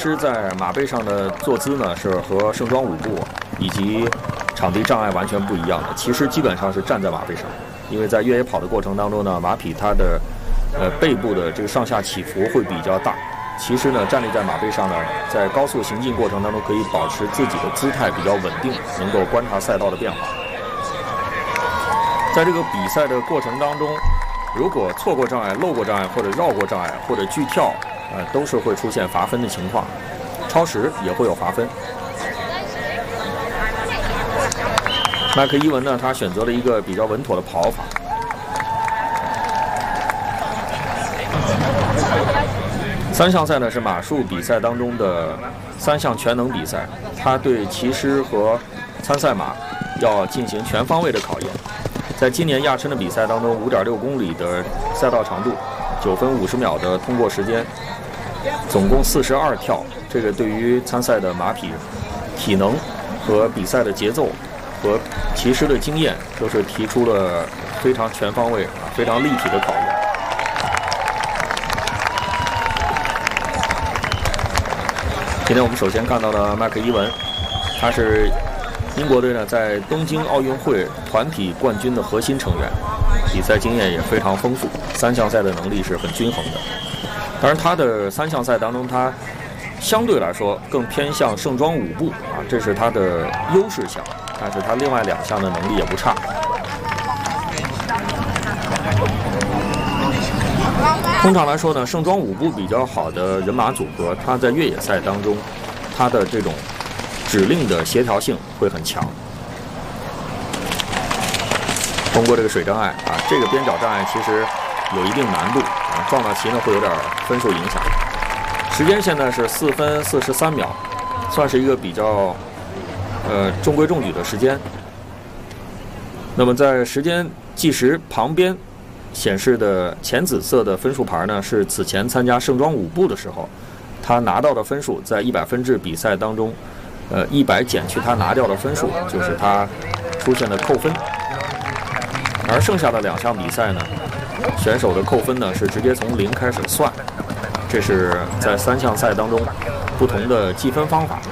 师在马背上的坐姿呢，是和盛装舞步以及场地障碍完全不一样的。骑师基本上是站在马背上，因为在越野跑的过程当中呢，马匹它的背部的这个上下起伏会比较大。骑师呢站立在马背上呢，在高速行进过程当中可以保持自己的姿态比较稳定，能够观察赛道的变化。在这个比赛的过程当中，如果错过障碍、漏过障碍或者绕过障碍或者拒跳，都是会出现罚分的情况，超时也会有罚分。麦克伊文呢，他选择了一个比较稳妥的跑法。3项赛呢是马术比赛当中的3项全能比赛，它对骑师和参赛马要进行全方位的考验。在今年亚琛的比赛当中，5.6公里的赛道长度，9分50秒的通过时间，总共42跳。这个对于参赛的马匹体能和比赛的节奏和骑师的经验，都是提出了非常全方位、非常立体的考验。今天我们首先看到了麦克伊文，他是英国队呢在东京奥运会团体冠军的核心成员，比赛经验也非常丰富，3项赛的能力是很均衡的。当然，他的3项赛当中，他相对来说更偏向盛装舞步这是他的优势项，但是他另外2项的能力也不差。通常来说呢，盛装舞步比较好的人马组合，他在越野赛当中，他的这种指令的协调性会很强。通过这个水障碍这个边角障碍其实有一定难度撞到旗呢会有点分数影响。时间现在是4分43秒，算是一个比较中规中矩的时间。那么在时间计时旁边显示的浅紫色的分数牌呢，是此前参加盛装舞步的时候他拿到的分数，在100分制比赛当中100减去他拿掉的分数，就是他出现的扣分。而剩下的2项比赛呢，选手的扣分呢是直接从0开始算，这是在3项赛当中不同的计分方法。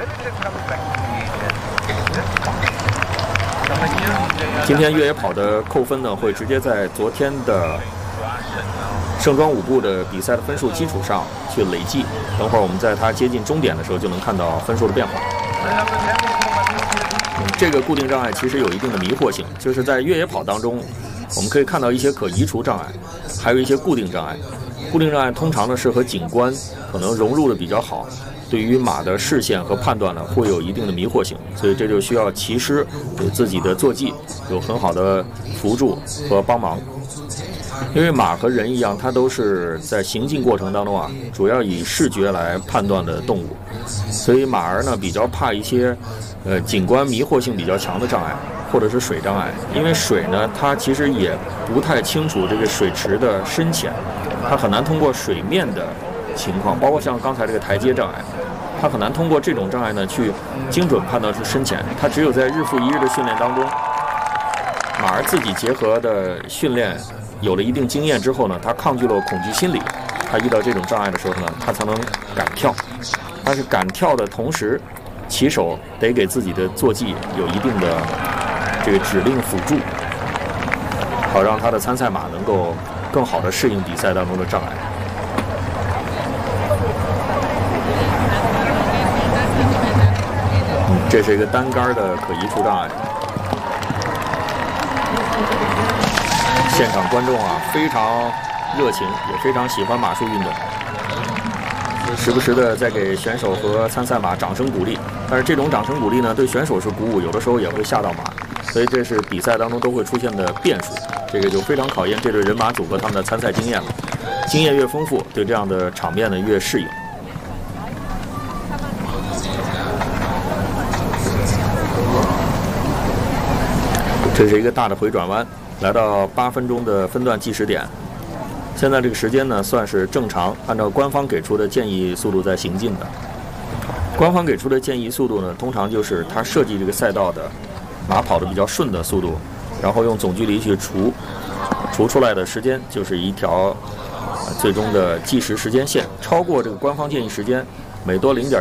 今天越野跑的扣分呢，会直接在昨天的盛装舞步的比赛的分数基础上去累计。等会儿我们在它接近终点的时候就能看到分数的变化。这个固定障碍其实有一定的迷惑性，就是在越野跑当中，我们可以看到一些可移除障碍，还有一些固定障碍。固定障碍通常呢是和景观可能融入的比较好，对于马的视线和判断呢会有一定的迷惑性，所以这就需要骑师有自己的坐骑有很好的辅助和帮忙。因为马和人一样，它都是在行进过程当中主要以视觉来判断的动物，所以马儿呢比较怕一些景观迷惑性比较强的障碍，或者是水障碍。因为水呢它其实也不太清楚这个水池的深浅，它很难通过水面的情况，包括像刚才这个台阶障碍，它很难通过这种障碍呢去精准判断出深浅。它只有在日复一日的训练当中，马儿自己结合的训练有了一定经验之后呢，他抗拒了恐惧心理，他遇到这种障碍的时候呢，他才能敢跳。但是敢跳的同时，骑手得给自己的坐骑有一定的这个指令辅助，好让他的参赛马能够更好的适应比赛当中的障碍。这是一个单杆的可移除障碍。现场观众非常热情，也非常喜欢马术运动，时不时的在给选手和参赛马掌声鼓励。但是这种掌声鼓励呢，对选手是鼓舞，有的时候也会吓到马，所以这是比赛当中都会出现的变数。这个就非常考验这对人马组合他们的参赛经验了。经验越丰富，对这样的场面呢越适应。这是一个大的回转弯，来到8分钟的分段计时点。现在这个时间呢算是正常，按照官方给出的建议速度在行进的。官方给出的建议速度呢，通常就是它设计这个赛道的马跑得比较顺的速度，然后用总距离去除出来的时间就是一条最终的计时时间线。超过这个官方建议时间，每多0.1